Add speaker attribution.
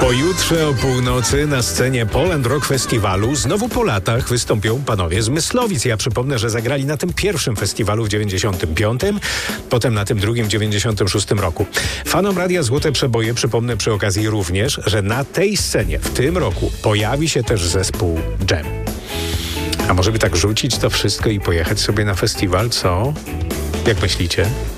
Speaker 1: Pojutrze o północy na scenie Poland Rock Festiwalu znowu po latach wystąpią panowie z Myslowic. Ja przypomnę, że zagrali na tym pierwszym festiwalu w 95, potem na tym drugim w 96 roku. Fanom Radia Złote Przeboje przypomnę przy okazji również, że na tej scenie w tym roku pojawi się też zespół Dżem. A może by tak rzucić to wszystko i pojechać sobie na festiwal, co? Jak myślicie?